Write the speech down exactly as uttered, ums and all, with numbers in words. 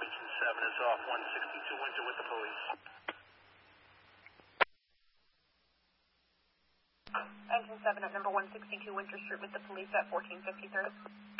Engine seven is off one sixty-two Winter with the police. Engine seven at number one sixty-two Winter Street with the police at fourteen fifty-third.